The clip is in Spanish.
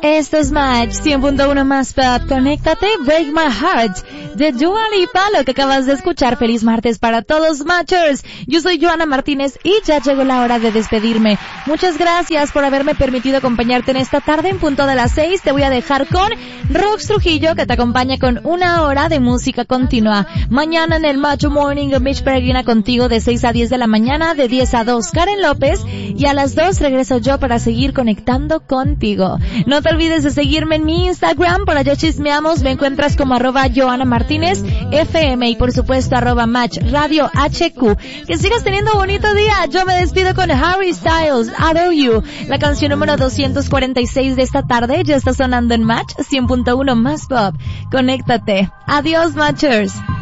Esto es Match 100.1 más pop. Conéctate, Break My Heart de Dua Lipa, lo que acabas de escuchar. Feliz martes para todos, Matchers. Yo soy Joana Martínez y ya llegó la hora de despedirme. Muchas gracias por haberme permitido acompañarte en esta tarde. En punto de las 6 te voy a dejar con Rox Trujillo, que te acompaña con una hora de música continua. Mañana en el Macho Morning, Mitch Peregrina contigo de 6 a 10 de la mañana, de 10 a 2 Karen López, y a las 2 regreso yo para seguir conectando contigo. No te olvides de seguirme en mi Instagram, por allá chismeamos, me encuentras como @JoanaMartínez_FM y por supuesto @MatchRadioHQ. Que sigas teniendo un bonito día. Yo me despido con Harry Styles, Adore You, la canción número 246 de esta tarde. Ya está sonando en Match 100.1 más pop. Conéctate. Adiós, Matchers.